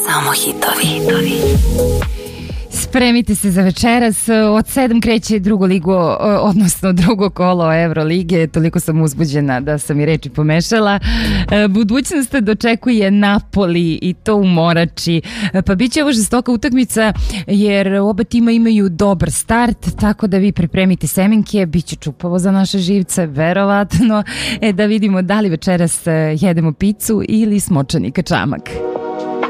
Samo hitovi. Spremite se za večeras, od 7 kreće drugo kolo Evrolige, toliko sam uzbuđena da sam i reči pomešala. Budućnost dočekuje Napoli i to u Morači, pa bit će ovo žestoka utakmica jer oba tima imaju dobar start, tako da vi pripremite semenke, bit će čupavo za naše živce, verovatno, da vidimo da li večeras jedemo picu ili smočani kačamak.